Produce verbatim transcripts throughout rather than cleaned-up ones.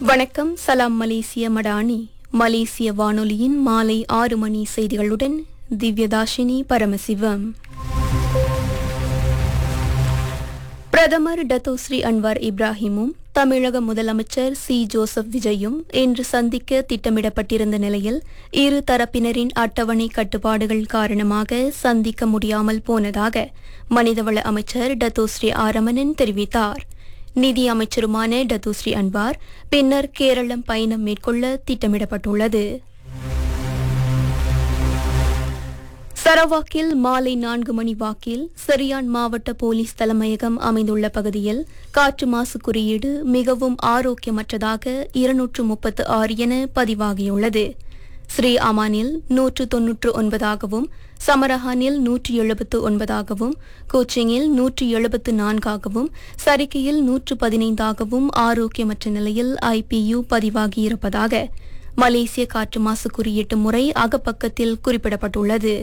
வணக்கம். சலாம் மலேசிய மடானி மலேசிய வானொலியின் மாலை ஆறு மணி செய்திகளுடன் திவ்யதாஷினி பரமசிவம். பிரதமர் டத்தோஸ்ரீ அன்வார் இப்ராஹிமும் தமிழக முதலமைச்சர் சி ஜோசப் விஜயும் இன்று சந்திக்க திட்டமிடப்பட்டிருந்த நிலையில் இரு தரப்பினரின் அட்டவணை கட்டுப்பாடுகள் காரணமாக சந்திக்க முடியாமல் போனதாக மனிதவள அமைச்சர் டத்தோஸ்ரீ ஆரமணன் தெரிவித்தார். நிதி அமைச்சருமான டத்தோஸ்ரீ அன்வார் பின்னர் கேரளம் பயணம் மேற்கொள்ள திட்டமிடப்பட்டுள்ளது. சரவாக்கில் மாலை நான்கு மணி வாக்கில் சரியான் மாவட்ட போலீஸ் தலைமையகம் அமைந்துள்ள பகுதியில் காற்று மாசு குறியீடு மிகவும் ஆரோக்கியமற்றதாக இருநூற்று முப்பத்து ஆறு என பதிவாகியுள்ளது. ஸ்ரீ அமானில் நூற்று தொன்னூற்று ஒன்பதாகவும், சமரஹானில் நூற்று எழுபத்து ஒன்பதாகவும், கோச்சிங்கில் நூற்று எழுபத்து நான்காகவும், சரிக்கையில் நூற்று பதினைந்தாகவும் ஆரோக்கியமற்ற நிலையில் ஐபியு பதிவாகியிருப்பதாக மலேசிய காற்று மாசு குறியீட்டு முறை அகப்பக்கத்தில் குறிப்பிடப்பட்டுள்ளது.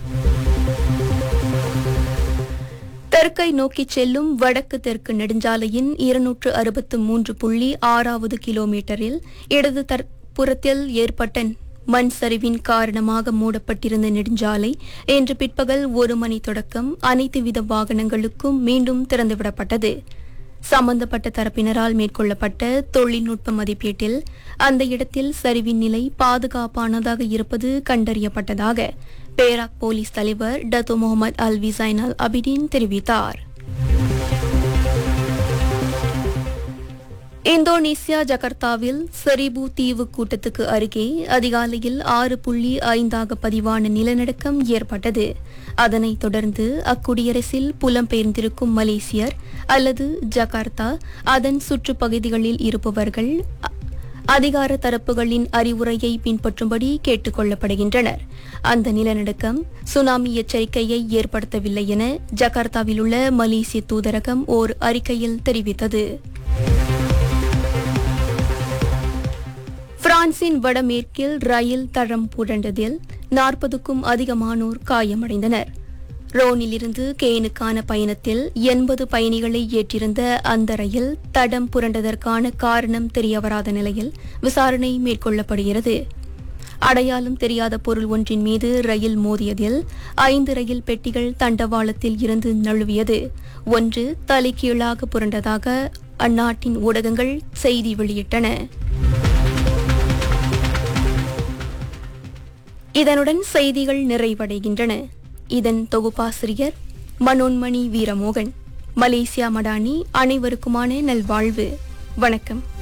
தெற்கை நோக்கிச் செல்லும் வடக்கு தெற்கு நெடுஞ்சாலையின் இருநூற்று அறுபத்து மூன்று புள்ளி ஆறாவது கிலோமீட்டரில் இடது புறத்தில் ஏற்பட்ட மண் சரிவின் காரணமாக மூடப்பட்டிருந்த நெடுஞ்சாலை இன்று பிற்பகல் ஒரு மணி தொடக்கம் அனைத்து வித வாகனங்களுக்கும் மீண்டும் திறந்துவிடப்பட்டது. சம்பந்தப்பட்ட தரப்பினரால் மேற்கொள்ளப்பட்ட தொழில்நுட்ப மதிப்பீட்டில் அந்த இடத்தில் சரிவின் நிலை பாதுகாப்பானதாக இருப்பது கண்டறியப்பட்டதாக பேராக் போலீஸ் தலைவர் டத்தோ முகமது அல் விசைன் அல் அபிடின் தெரிவித்தார். இந்தோனேசியா ஜகர்த்தாவில் செரிபு தீவு கூட்டத்துக்கு அருகே அதிகாலையில் ஆறு புள்ளி ஐந்தாக பதிவான நிலநடுக்கம் ஏற்பட்டது. அதனைத் தொடர்ந்து அக்குடியரசில் புலம்பெயர்ந்திருக்கும் மலேசியர் அல்லது ஜகார்த்தா அதன் சுற்றுப்பகுதிகளில் இருப்பவர்கள் அதிகார தரப்புகளின் அறிவுரையை பின்பற்றும்படி கேட்டுக் கொள்ளப்படுகின்றனர். அந்த நிலநடுக்கம் சுனாமி எச்சரிக்கையை ஏற்படுத்தவில்லை என ஜகார்த்தாவில் உள்ள மலேசிய தூதரகம் ஓர் அறிக்கையில் தெரிவித்தது. பிரான்சின் வடமேற்கில் ரயில் தடம் புரண்டதில் நாற்பதுக்கும் அதிகமானோர் காயமடைந்தனர். ரோனிலிருந்து கேனுக்கான பயணத்தில் எண்பது பயணிகளை ஏற்றிருந்த அந்த ரயில் தடம் புரண்டதற்கான காரணம் தெரியவராத நிலையில் விசாரணை மேற்கொள்ளப்படுகிறது. அடையாளம் தெரியாத பொருள் ஒன்றின் மீது ரயில் மோதியதில் ஐந்து ரயில் பெட்டிகள் தண்டவாளத்தில் இருந்து நழுவியது. ஒன்று தலைகீழாக புரண்டதாக அந்நாட்டின் ஊடகங்கள் செய்தி வெளியிட்டன. இதனுடன் செய்திகள் நிறைவடைகின்றன. இதன் தொகுப்பாசிரியர் மனோன்மணி வீரமோகன். மலேசியா மடானி அனைவருக்குமான நல்வாழ்வு. வணக்கம்.